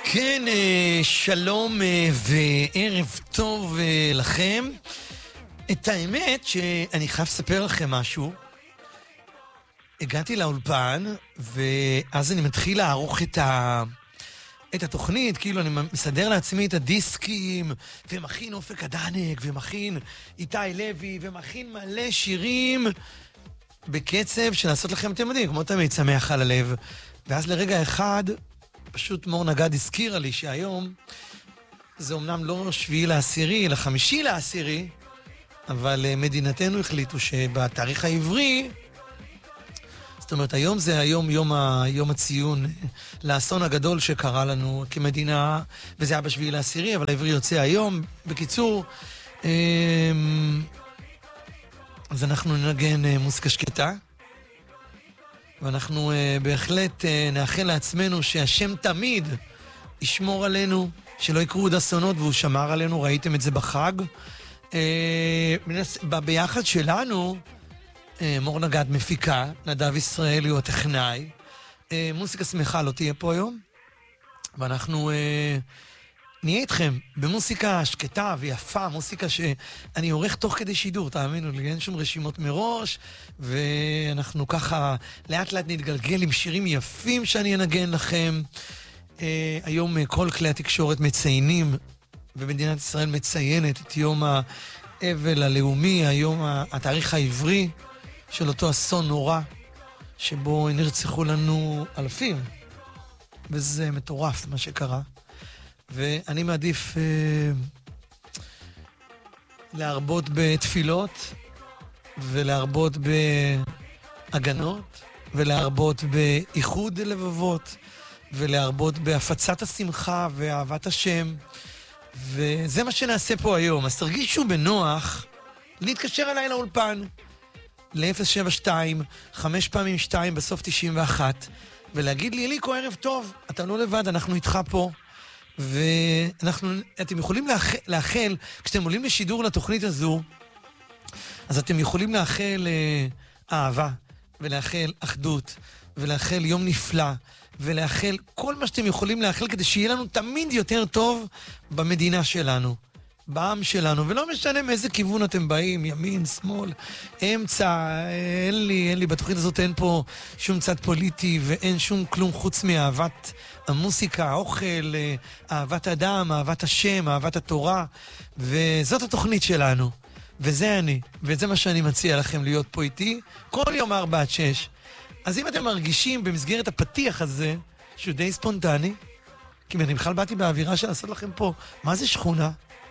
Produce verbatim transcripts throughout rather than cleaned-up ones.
כן, שלום וערב טוב לכם. את האמת שאני חייב לספר לכם משהו. הגעתי לאולפן, ואז אני מתחיל לערוך את ה... את התוכנית, כאילו אני מסדר לעצמי את הדיסקים, ומכין אופק הדנק, ומכין איתי לוי, ומכין מלא שירים בקצב של לעשות לכם, אתם יודעים, כמו תמיד שמח על הלב. ואז לרגע אחד, פשוט מור נגד הזכירה לי שהיום זה אומנם לא שביעי לעשירי, אלא חמישי לעשירי, אבל מדינתנו החליטו שבתאריך העברי, זאת אומרת, היום זה היום, יום, ה, יום הציון לאסון הגדול שקרה לנו כמדינה, וזה היה בשביעי לעשירי, אבל העברי יוצא היום. בקיצור, אז אנחנו ננגן מוזיקה שקטה, ואנחנו בהחלט נאחל לעצמנו שהשם תמיד ישמור עלינו, שלא יקרו עוד אסונות, והוא שמר עלינו, ראיתם את זה בחג. ביחד שלנו, מור נגד מפיקה, נדב ישראלי הוא הטכנאי. מוזיקה שמחה לא תהיה פה היום, ואנחנו נהיה איתכם במוזיקה שקטה ויפה, מוזיקה שאני עורך תוך כדי שידור, תאמינו לי, אין שום רשימות מראש, ואנחנו ככה לאט לאט נתגלגל עם שירים יפים שאני אנגן לכם. היום כל כלי התקשורת מציינים, ומדינת ישראל מציינת את יום האבל הלאומי, היום התאריך העברי של אותו אסון נורא, שבו נרצחו לנו אלפים, וזה מטורף מה שקרה. ואני מעדיף אה, להרבות בתפילות, ולהרבות בהגנות, ולהרבות באיחוד לבבות, ולהרבות בהפצת השמחה ואהבת השם, וזה מה שנעשה פה היום. אז תרגישו בנוח להתקשר אליי לאולפן, ל-אפס שבע שתיים, חמש פעמים שתיים בסוף תשעים ואחת, ולהגיד לי, אליקו, ערב טוב, אתה לא לבד, אנחנו איתך פה, ואנחנו, אתם יכולים לאחל, לאחל, כשאתם עולים לשידור לתוכנית הזו, אז אתם יכולים לאחל אה, אהבה, ולאחל אחדות, ולאחל יום נפלא, ולאחל כל מה שאתם יכולים לאחל, כדי שיהיה לנו תמיד יותר טוב במדינה שלנו. בעם שלנו, ולא משנה מאיזה כיוון אתם באים, ימין, שמאל, אמצע, אין לי, אין לי, בתוכנית הזאת אין פה שום צד פוליטי, ואין שום כלום חוץ מאהבת המוסיקה, האוכל, אהבת אדם, אהבת השם, אהבת התורה, וזאת התוכנית שלנו, וזה אני, וזה מה שאני מציע לכם להיות פה איתי, כל יום ארבע עד שש. אז אם אתם מרגישים במסגרת הפתיח הזה, שהוא די ספונטני, כי אני בכלל באתי באווירה של לעשות לכם פה, מה זה שכונה?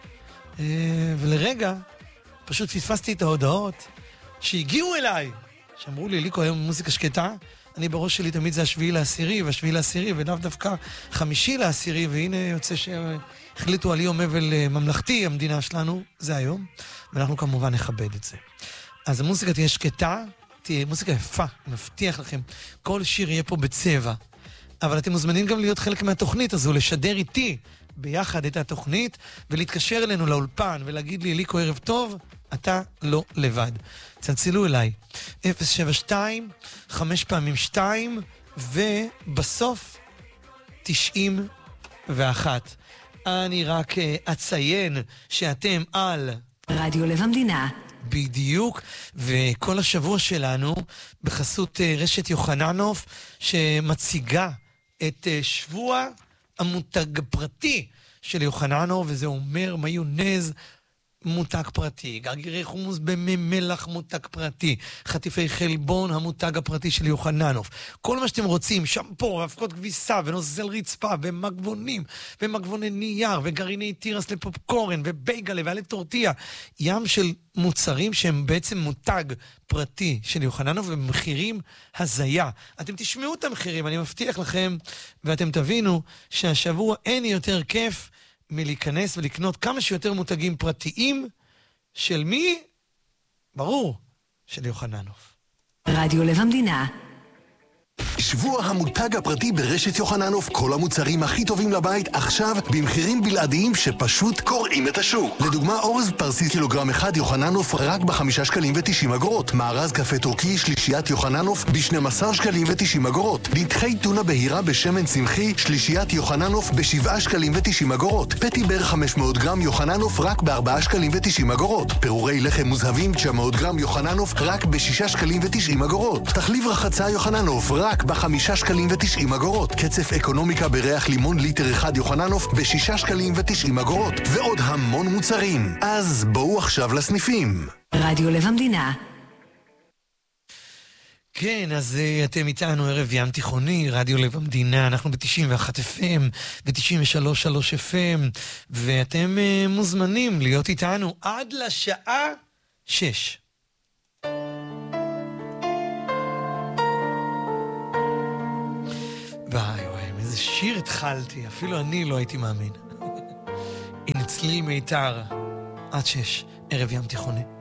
ולרגע פשוט פספסתי את ההודעות שהגיעו אליי, שאמרו לי, אליקו, היום מוזיקה שקטה, אני בראש שלי תמיד זה השביעי לעשירי, והשביעי לעשירי, ולאו דווקא חמישי לעשירי, והנה יוצא שהחליטו על יום אבל ממלכתי, המדינה שלנו, זה היום, ואנחנו כמובן נכבד את זה. אז המוזיקה תהיה שקטה, תהיה מוזיקה יפה, אני מבטיח לכם, כל שיר יהיה פה בצבע, אבל אתם מוזמנים גם להיות חלק מהתוכנית הזו, לשדר איתי ביחד את התוכנית, ולהתקשר אלינו לאולפן, ולהגיד לי, אליקו, ערב טוב, אתה לא לבד. צלצלו אליי, אפס שבע שתיים, חמש פעמים שתיים, ובסוף תשעים ואחת. אני רק אציין שאתם על רדיו לב המדינה. בדיוק, וכל השבוע שלנו בחסות רשת יוחננוף, שמציגה את שבוע המותג פרטי של יוחננוף, וזה אומר מיונז מותג פרטי, גרגירי חומוס בממלח מותג פרטי, חטיפי חלבון המותג הפרטי של יוחננוף, כל מה שאתם רוצים, שמפו, אבקות כביסה ונוזל רצפה ומגבונים ומגבוני נייר וגרעיני תירס לפופקורן ובייגלה ועלי טורטיה, ים של מוצרים שהם בעצם מותג פרטי של יוחננוף ומחירים הזיה. אתם תשמעו את המחירים, אני מבטיח לכם, ואתם תבינו שהשבוע אין יותר כיף מלהיכנס ולקנות כמה שיותר מותגים פרטיים של מי? ברור, של יוחננוף. רדיו לב המדינה. שבוע המותג הפרטי ברשת יוחננוף. כל המוצרים הכי טובים לבית עכשיו במחירים בלעדיים שפשוט קוראים את השוק. לדוגמה, אורז פרסי קילוגרם אחד יוחננוף רק בחמישה שקלים ותשעים אגורות. מארז קפה טורקי שלישיית יוחננוף ב-שנים עשר שקלים ותשעים אגורות. נתחי טונה בהירה בשמן צמחי שלישיית יוחננוף ב-שבעה שקלים ותשעים אגורות. פטי בר חמש מאות גרם יוחננוף רק ב-ארבעה שקלים ותשעים אגורות. פירורי לחם מוזהבים תשע מאות גרם יוחננוף רק ב-שישה שקלים ותשעים אגורות. תחליב רחצה יוחננוף רק ב-חמישה שקלים ותשעים אגורות. קצף אקונומיקה בריח לימון ליטר אחד יוחננוף ב-שישה שקלים ותשעים אגורות. ועוד המון מוצרים. אז בואו עכשיו לסניפים. רדיו לב המדינה. כן, אז uh, אתם איתנו ערב ים תיכוני, רדיו לב המדינה, אנחנו ב-תשעים ואחת אף אם ו-תשעים ושלוש נקודה שלוש אף אם, ואתם uh, מוזמנים להיות איתנו עד לשעה שש. וואי וואי, איזה שיר התחלתי, אפילו אני לא הייתי מאמין. הנה צליל מיתר, עד שש, ערב ים תיכוני.